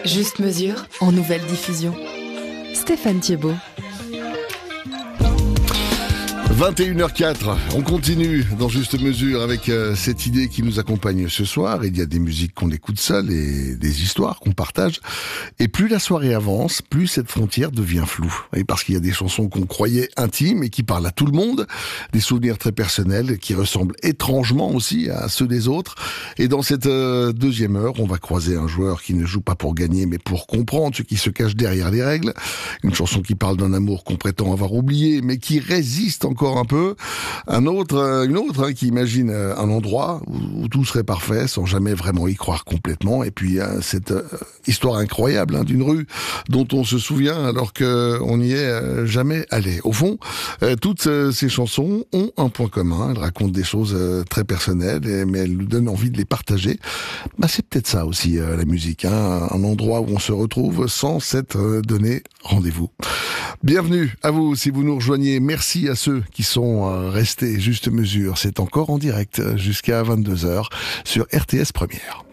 Juste mesure en nouvelle diffusion. Stéphane Thiebaud. 21h04, on continue dans Juste Mesure avec cette idée qui nous accompagne ce soir. Il y a des musiques qu'on écoute seul et des histoires qu'on partage. Et plus la soirée avance, plus cette frontière devient floue. Et parce qu'il y a des chansons qu'on croyait intimes et qui parlent à tout le monde, des souvenirs très personnels qui ressemblent étrangement aussi à ceux des autres. Et dans cette deuxième heure, on va croiser un joueur qui ne joue pas pour gagner mais pour comprendre ce qui se cache derrière les règles. Une chanson qui parle d'un amour qu'on prétend avoir oublié mais qui résiste encore un peu. Une autre qui imagine un endroit où tout serait parfait sans jamais vraiment y croire complètement. Et puis cette histoire incroyable d'une rue dont on se souvient alors qu'on n'y est jamais allé. Au fond, toutes ces chansons ont un point commun. Elles racontent des choses très personnelles, mais elles nous donnent envie de les partager. C'est peut-être ça aussi la musique, un endroit où on se retrouve sans s'être donné rendez-vous. Bienvenue à vous si vous nous rejoignez. Merci à ceux qui sont restés. Juste mesure, c'est encore en direct jusqu'à 22h sur RTS Première.